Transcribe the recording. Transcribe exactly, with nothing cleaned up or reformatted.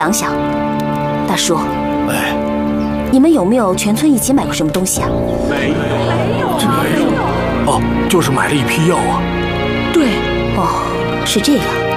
想想，大叔， 哎， 你们有没有全村一起买过什么东西啊？ 没有，没有。哦，就是买了一批药啊。 对，哦，是这样。